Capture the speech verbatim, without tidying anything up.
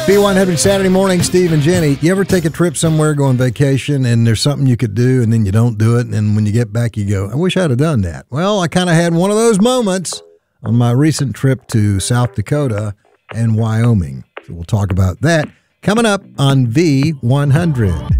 B one hundred Saturday morning, Steve and Jenny. You ever take a trip somewhere, go on vacation, and there's something you could do, and then you don't do it, and when you get back, you go, I wish I'd have done that. Well, I kind of had one of those moments on my recent trip to South Dakota and Wyoming. So we'll talk about that coming up on V one hundred.